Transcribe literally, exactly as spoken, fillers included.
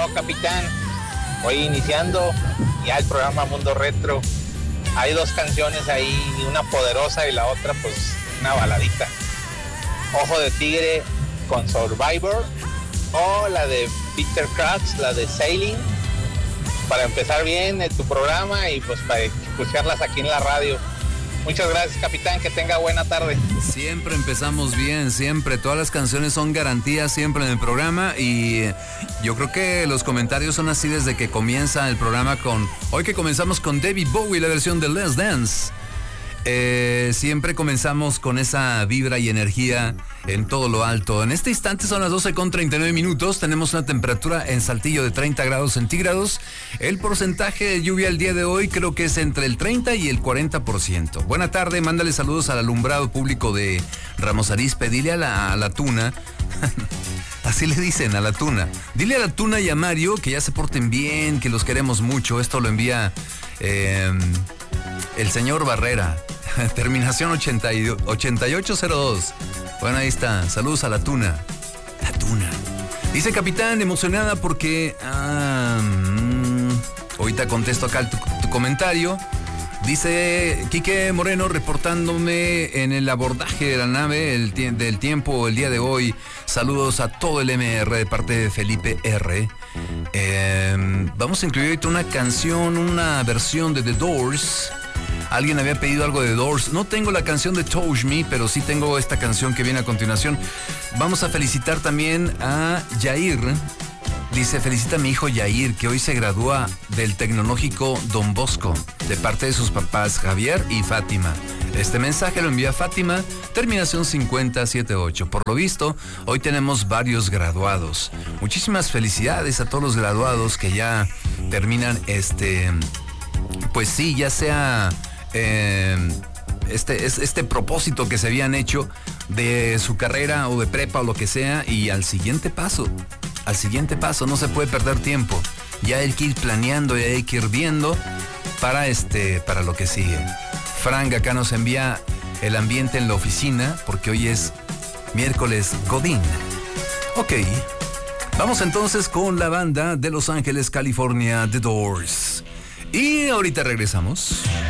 capitán. Hoy iniciando ya el programa Mundo Retro. Hay dos canciones ahí, una poderosa y la otra pues una baladita. Ojo de Tigre con Survivor o la de Peter Krause, la de Sailing, para empezar bien eh, tu programa y pues para escucharlas aquí en la radio. Muchas gracias, capitán, que tenga buena tarde. Siempre empezamos bien, siempre. Todas las canciones son garantías siempre en el programa y yo creo que los comentarios son así desde que comienza el programa con... Hoy que comenzamos con David Bowie, la versión de Let's Dance. Eh, siempre comenzamos con esa vibra y energía en todo lo alto. En este instante son las doce con treinta y nueve minutos. Tenemos una temperatura en Saltillo de treinta grados centígrados. El porcentaje de lluvia el día de hoy creo que es entre el treinta y el cuarenta por ciento. Buena tarde, mándale saludos al alumbrado público de Ramos Arizpe. Dile a la, a la tuna... Así le dicen a la tuna. Dile a la tuna y a Mario que ya se porten bien, que los queremos mucho. Esto lo envía eh, el señor Barrera. Terminación ochenta y ocho cero dos. Bueno, ahí está. Saludos a la tuna. La tuna. Dice capitán, emocionada porque... Ah, mmm, ahorita contesto acá tu, tu comentario. Dice Quique Moreno reportándome en el abordaje de la nave el tie- del tiempo el día de hoy. Saludos a todo el M R de parte de Felipe R. Eh, vamos a incluir ahorita una canción, una versión de The Doors. Alguien había pedido algo de Doors. No tengo la canción de Touch Me, pero sí tengo esta canción que viene a continuación. Vamos a felicitar también a Yair. Dice, felicita a mi hijo Yair, que hoy se gradúa del Tecnológico Don Bosco, de parte de sus papás Javier y Fátima. Este mensaje lo envía Fátima, terminación cincuenta setenta y ocho. Por lo visto, hoy tenemos varios graduados. Muchísimas felicidades a todos los graduados que ya terminan este... Pues sí, ya sea... Eh, este, este propósito que se habían hecho de su carrera o de prepa o lo que sea, y al siguiente paso, al siguiente paso, no se puede perder tiempo. Ya hay que ir planeando, ya hay que ir viendo para, este, para lo que sigue. Frank acá nos envía el ambiente en la oficina, porque hoy es miércoles Godín. Ok, vamos entonces con la banda de Los Ángeles, California, The Doors. Y ahorita regresamos.